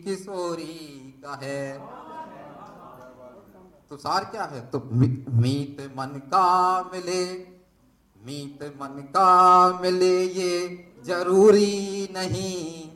किशोरी का है। तो सार क्या है? तो मीत मन का मिले, मीत मन का मिले ये जरूरी नहीं,